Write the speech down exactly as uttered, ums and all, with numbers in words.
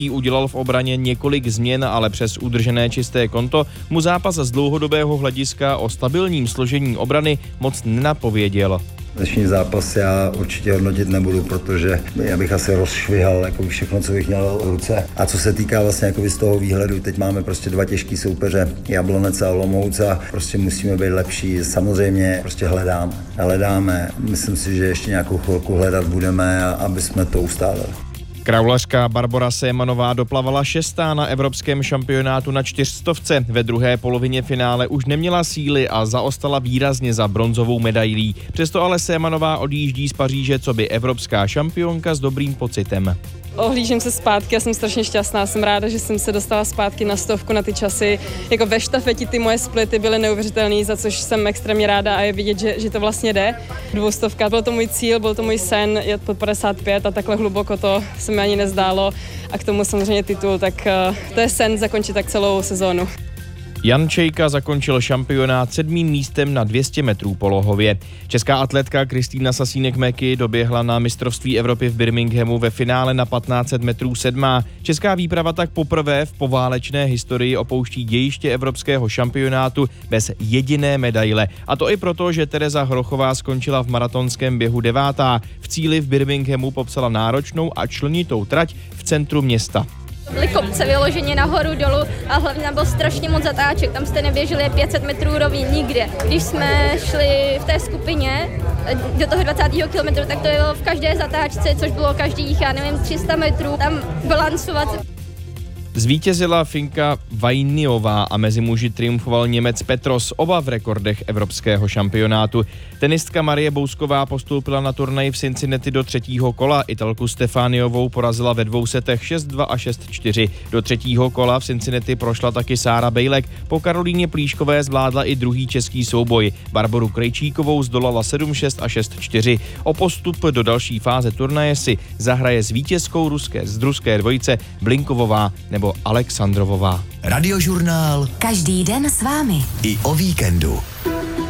Udělal v obraně několik změn, ale přes udržené čisté konto mu zápas z dlouhodobého hlediska o stabilním složení obrany moc nenapověděl. Dnešní zápas já určitě hodnotit nebudu, protože já bych asi rozšvihal jako všechno, co bych měl v ruce. A co se týká vlastně jako z toho výhledu, teď máme prostě dva těžký soupeře, Jablonec a Olomouc, a prostě musíme být lepší. Samozřejmě prostě hledáme. Hledáme. Myslím si, že ještě nějakou chvilku hledat budeme, aby jsme to ustálili. Kraulařka Barbora Sémanová doplavala šestá na evropském šampionátu na čtyřstovce. Ve druhé polovině finále už neměla síly a zaostala výrazně za bronzovou medailí. Přesto ale Sémanová odjíždí z Paříže coby evropská šampionka s dobrým pocitem. Ohlížím se zpátky a jsem strašně šťastná. Jsem ráda, že jsem se dostala zpátky na stovku, na ty časy. Jako ve štafeti ty moje splity byly neuvěřitelné, za což jsem extrémně ráda a je vidět, že, že to vlastně jde. Dvoustovka, byl to můj cíl, byl to můj sen, jet pod padesát pět a takhle hluboko to se mi ani nezdálo. A k tomu samozřejmě titul, tak to je sen zakončit tak celou sezónu. Jan Čejka zakončil šampionát sedmým místem na dvě stě metrů polohově. Česká atletka Kristýna Sasínek-Meky doběhla na mistrovství Evropy v Birminghamu ve finále na patnáct set metrů sedmá. Česká výprava tak poprvé v poválečné historii opouští dějiště evropského šampionátu bez jediné medaile. A to i proto, že Tereza Hrochová skončila v maratonském běhu devátá. V cíli v Birminghamu popsala náročnou a člunitou trať v centru města. Byly kopce vyloženě nahoru, dolů a hlavně tam byl strašně moc zatáček. Tam jste neběželi pět set metrů rovný nikde. Když jsme šli v té skupině do toho dvacátého kilometru, tak to bylo v každé zatáčce, což bylo každých, já nevím, tři sta metrů. Tam balancovat. Zvítězila Finka Vajniová a mezi muži triumfoval Němec Petros, oba v rekordech evropského šampionátu. Tenistka Marie Bousková postoupila na turnaj v Cincinnati do třetího kola. Italku Stefániovou porazila ve dvou setech šest dva a šest čtyři. Do třetího kola v Cincinnati prošla taky Sára Bejlek. Po Karolíně Plíškové zvládla i druhý český souboj. Barboru Krejčíkovou zdolala sedm šest a šest čtyři. O postup do další fáze turnaje si zahraje s vítězkou ruské z ruské dvojice Blinkovová nebo Alexandrovová. Radiožurnál. Každý den s vámi. I o víkendu.